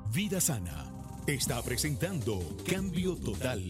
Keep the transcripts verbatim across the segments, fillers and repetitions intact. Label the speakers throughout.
Speaker 1: Vida Sana está presentando Cambio Total,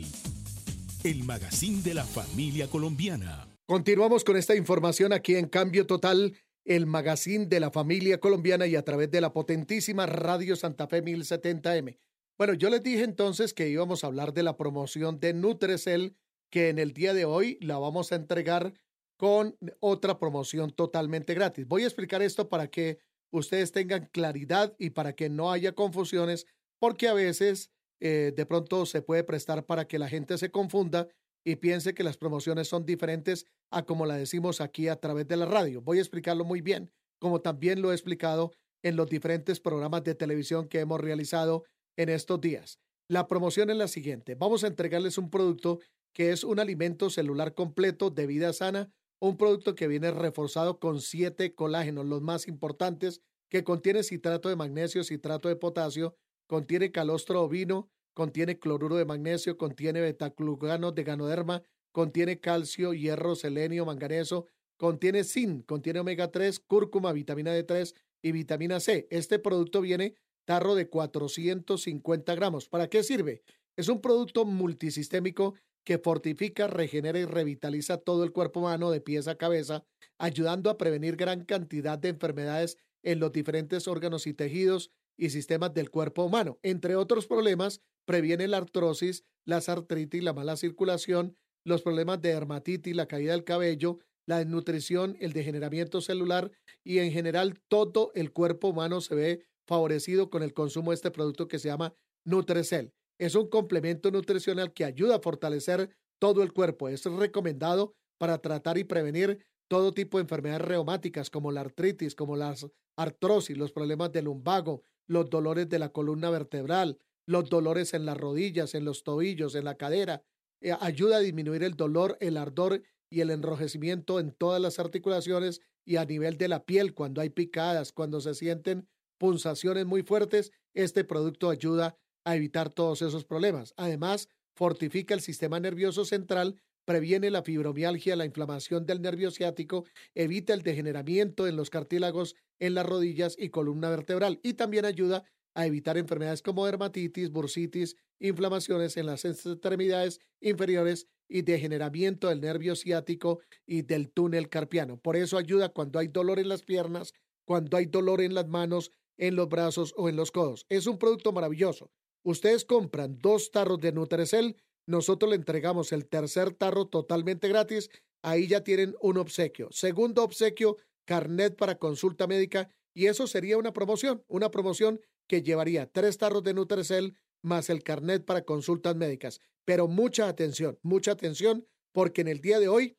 Speaker 1: el magazine de la familia colombiana.
Speaker 2: Continuamos con esta información aquí en Cambio Total, el magazine de la familia colombiana y a través de la potentísima Radio Santa Fe mil setenta eme. Bueno, yo les dije entonces que íbamos a hablar de la promoción de Nutrecel, que en el día de hoy la vamos a entregar con otra promoción totalmente gratis. Voy a explicar esto para que ustedes tengan claridad y para que no haya confusiones, porque a veces eh, de pronto se puede prestar para que la gente se confunda y piense que las promociones son diferentes a como la decimos aquí a través de la radio. Voy a explicarlo muy bien, como también lo he explicado en los diferentes programas de televisión que hemos realizado en estos días. La promoción es la siguiente. Vamos a entregarles un producto que es un alimento celular completo de vida sana, un producto que viene reforzado con siete colágenos, los más importantes, que contiene citrato de magnesio, citrato de potasio, contiene calostro ovino, contiene cloruro de magnesio, contiene betaclugano de ganoderma, contiene calcio, hierro, selenio, manganeso, contiene zinc, contiene omega tres, cúrcuma, vitamina D tres y vitamina C. Este producto viene tarro de cuatrocientos cincuenta gramos. ¿Para qué sirve? Es un producto multisistémico que fortifica, regenera y revitaliza todo el cuerpo humano de pies a cabeza, ayudando a prevenir gran cantidad de enfermedades en los diferentes órganos y tejidos y sistemas del cuerpo humano. Entre otros problemas, previene la artrosis, las artritis, la mala circulación, los problemas de dermatitis, la caída del cabello, la desnutrición, el degeneramiento celular y en general todo el cuerpo humano se ve favorecido con el consumo de este producto que se llama Nutrecel. Es un complemento nutricional que ayuda a fortalecer todo el cuerpo. Es recomendado para tratar y prevenir todo tipo de enfermedades reumáticas como la artritis, como la artrosis, los problemas del lumbago, los dolores de la columna vertebral, los dolores en las rodillas, en los tobillos, en la cadera. Eh, ayuda a disminuir el dolor, el ardor y el enrojecimiento en todas las articulaciones y a nivel de la piel cuando hay picadas, cuando se sienten punzaciones muy fuertes. Este producto ayuda a evitar todos esos problemas. Además, fortifica el sistema nervioso central, previene la fibromialgia, la inflamación del nervio ciático, evita el degeneramiento en los cartílagos, en las rodillas y columna vertebral y también ayuda a evitar enfermedades como dermatitis, bursitis, inflamaciones en las extremidades inferiores y degeneramiento del nervio ciático y del túnel carpiano. Por eso ayuda cuando hay dolor en las piernas, cuando hay dolor en las manos, en los brazos o en los codos. Es un producto maravilloso. Ustedes compran dos tarros de Nutrecel, nosotros le entregamos el tercer tarro totalmente gratis, ahí ya tienen un obsequio. Segundo obsequio, carnet para consulta médica y eso sería una promoción, una promoción que llevaría tres tarros de Nutrecel más el carnet para consultas médicas. Pero mucha atención, mucha atención porque en el día de hoy